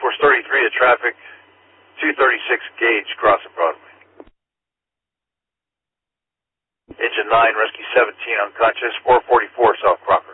Force 33 to traffic, 236 gauge crossing Broadway. Engine 9, rescue 17 unconscious, 444 South Crocker.